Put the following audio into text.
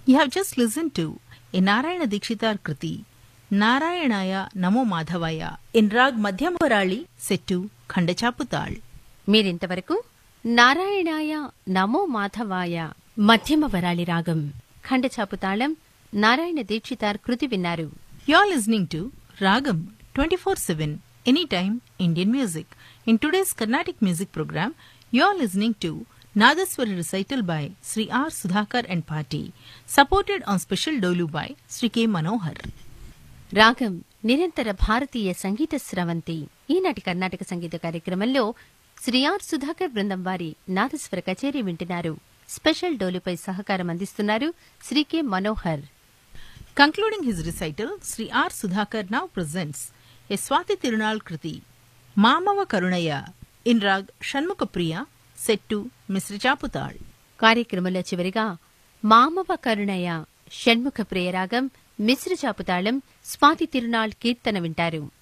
You have just listened to a Narayana Dikshitar Kriti, Narayanaya Namo Madhavaya, in Rag Madhyamvarali, set to Khandachaputal. మీరింతవరకు నారాయణాయ నమో మాధవాయ మధ్యమ వరాళి రాగం ఖండచాపు తాళం నారాయణ దీక్షితార్ కృతి విన్నారు. You are listening to Ragam 24/7, anytime Indian music. In today's Carnatic music program, you are listening to Nadaswara recital by Sri R. Sudhakar and Party, supported on special dolu by Sri K. Manohar. రాగం నిరంతర భారతీయ సంగీత స్రవంతి. ఈనాటి కర్ణాటక సంగీత కార్యక్రమంలో Shri are Sudhakar బృందం వారి నాదస్వర కచేరీ వింటున్నారు. Special డోలుపై సహకారం అందిస్తున్నారు Shri K Manohar. Concluding his recital, Sri R. Sudhakar now presents a Swati Tirunal Kriti, Mamava Karunaya, in Rag Shanmukapriya, set to Misri Chaputal. కార్యక్రమంలో చివరిగా మామవ కరుణయ షణ్ముఖ ప్రియరాగం మిశ్ర చాపుతాళం స్వాతి తిరునాళ్ కీర్తన వింటారు.